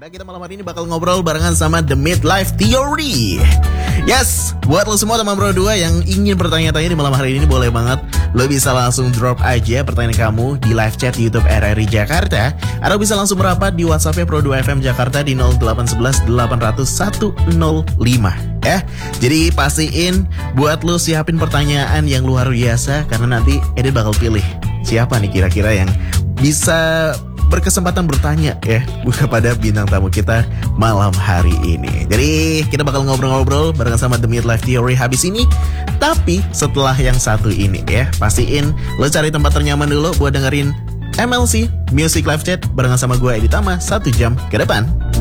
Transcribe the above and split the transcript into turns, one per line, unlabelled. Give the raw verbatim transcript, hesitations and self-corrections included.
Nah, kita malam hari ini bakal ngobrol barengan sama The Midlife Theory. Yes, buat lo semua teman Pro dua yang ingin bertanya-tanya di malam hari ini, boleh banget. Lo bisa langsung drop aja pertanyaan kamu di live chat YouTube R R I Jakarta, atau bisa langsung merapat di WhatsApp-nya Pro dua F M Jakarta di nol delapan satu satu delapan nol nol satu nol lima. Ya, jadi pastiin buat lo siapin pertanyaan yang luar biasa, karena nanti Edit bakal pilih siapa nih kira-kira yang bisa berkesempatan bertanya ya kepada bintang tamu kita malam hari ini. Jadi kita bakal ngobrol-ngobrol bareng sama The Midlife Theory habis ini. Tapi setelah yang satu ini ya, pastiin lo cari tempat ternyaman dulu buat dengerin M L C Music Live Chat barengan sama gue Edit Tama satu jam ke depan.